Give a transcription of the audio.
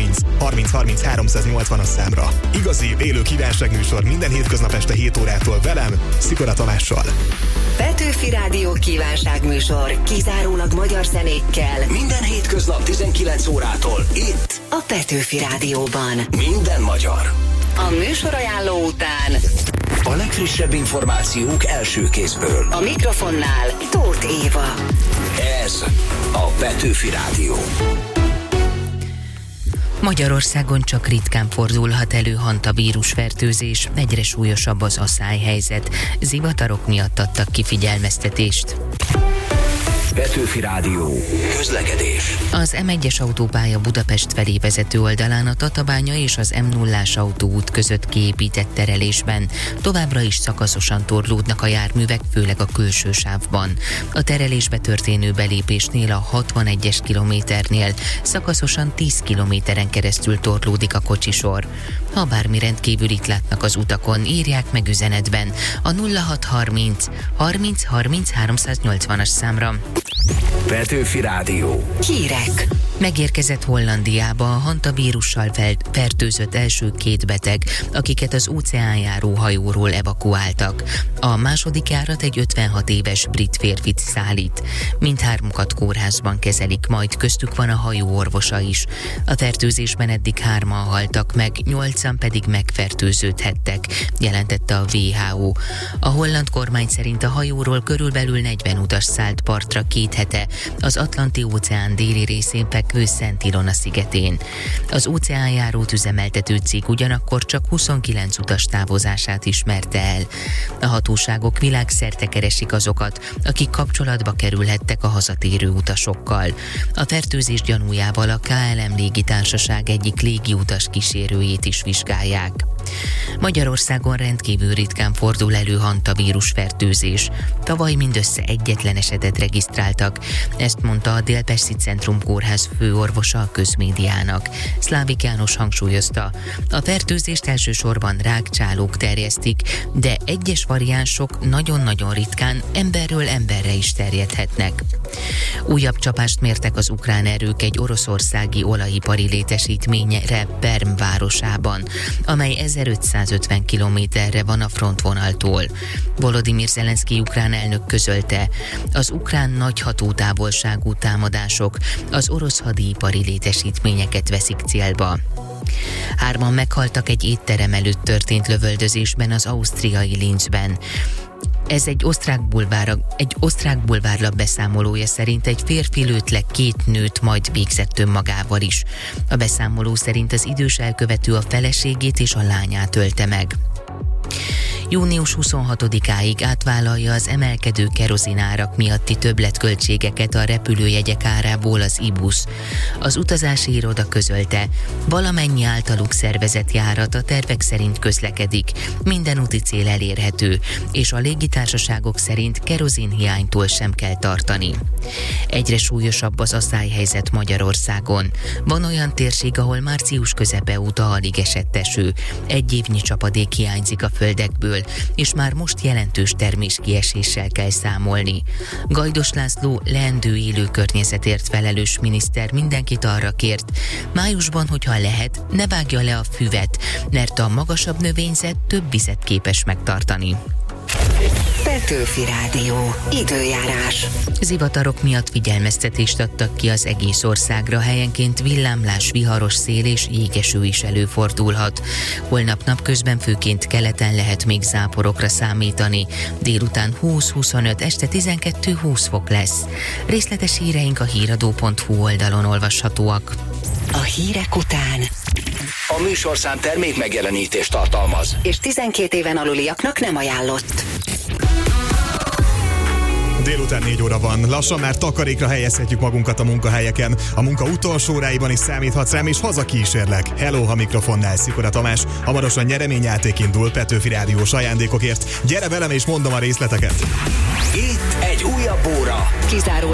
0630 30 30 380 számra. Igazi, élő kívánságműsor minden hétköznap este 7 órától velem, Szikora Tamással. Petőfi Rádió kívánságműsor kizárólag magyar zenékkel. Minden hétköznap 19 órától itt A Petőfi Rádióban. Minden magyar. A műsorajánló után A legfrissebb információk első kézből. a mikrofonnál Tóth Éva. Ez a Petőfi Rádió. Magyarországon csak ritkán fordulhat elő hantavírusfertőzés, egyre súlyosabb az aszályhelyzet. Zivatarok miatt adtak ki figyelmeztetést. Petőfi Rádió. Közlekedés. Az M1-es autópálya Budapest felé vezető oldalán a Tatabánya és az M0-ás autóút között kiépített terelésben továbbra is szakaszosan torlódnak a járművek, főleg a külső sávban. A terelésbe történő belépésnél a 61-es kilométernél szakaszosan 10 kilométeren keresztül torlódik a kocsisor. Ha bármi rendkívülit látnak az utakon, írják meg üzenetben a 0630 30 30 380-as számra. Petőfi Rádió. Hírek. Megérkezett Hollandiába a hantavírussal fertőzött első 2 beteg, akiket az óceánjáró hajóról evakuáltak. A második járat egy 56 éves brit férfit szállít. Mindhármukat kórházban kezelik, majd köztük van a hajó orvosa is. A fertőzésben eddig 3-an haltak meg, 8-an pedig megfertőződhettek, jelentette a WHO. A holland kormány szerint a hajóról körülbelül 40 utas szállt partra 2 hete az Atlanti-óceán déli részén fekvő Szent Ilona szigetén. Az óceánjárót üzemeltető cég ugyanakkor csak 29 utas távozását ismerte el. A hatóságok világszerte keresik azokat, akik kapcsolatba kerülhettek a hazatérő utasokkal. A fertőzés gyanújával a KLM légitársaság egyik légiutas kísérőjét is vizsgálják. Magyarországon rendkívül ritkán fordul elő hantavírus fertőzés. Tavaly mindössze egyetlen esetet regisztráltak. Ezt mondta a Dél-Pesti Centrum Kórház főorvosa a közmédiának. Szlávik János hangsúlyozta, a fertőzést elsősorban rákcsálók terjesztik, de egyes variánsok nagyon-nagyon ritkán emberről emberre is terjedhetnek. Újabb csapást mértek az ukrán erők egy oroszországi olajipari létesítményre Perm városában, amely 1550 kilométerre van a frontvonaltól. Volodymyr Zelenszky ukrán elnök közölte, az ukrán nagy hatótávolságú támadások az orosz hadipari létesítményeket veszik célba. 3-an meghaltak egy étterem előtt történt lövöldözésben az ausztriai Linzben. Ez egy osztrák bulvárlap beszámolója szerint egy férfi lőtt le 2 nőt, majd végzett önmagával is. A beszámoló szerint az idős elkövető a feleségét és a lányát ölte meg. Június 26-áig átvállalja az emelkedő kerozinárak miatti többletköltségeket a repülőjegyek árából az IBUS. Az utazási iroda közölte, valamennyi általuk szervezett járat a tervek szerint közlekedik, minden úti cél elérhető, és a légitársaságok szerint kerozinhiánytól sem kell tartani. Egyre súlyosabb az aszályhelyzet Magyarországon. Van olyan térség, ahol március közepe óta alig esett eső. 1 évnyi csapadék hiányzik a földekből, és már most jelentős terméskieséssel kell számolni. Gajdos László leendő élő környezetért felelős miniszter mindenkit arra kért, májusban, hogyha lehet, ne vágja le a füvet, mert a magasabb növényzet több vizet képes megtartani. Petőfi Rádió. Időjárás. Zivatarok miatt figyelmeztetést adtak ki az egész országra, helyenként villámlás, viharos szél és jégeső is előfordulhat. Holnap napközben főként keleten lehet még záporokra számítani. Délután 20-25, este 12-20 fok lesz. Részletes híreink a híradó.hu oldalon olvashatóak. A hírek után A műsorszám termék megjelenítést tartalmaz. és 12 éven aluliaknak nem ajánlott. Délután 4 óra van. Lassan már takarékra helyezhetjük magunkat a munkahelyeken. A munka utolsó óráiban is számíthatsz rám, és hazakísérlek. Hello, a mikrofonnál Szikora Tamás. Hamarosan nyereményjáték indul Petőfi Rádiós ajándékokért. Gyere velem és mondom a részleteket. Itt egy újabb óra. Kizáró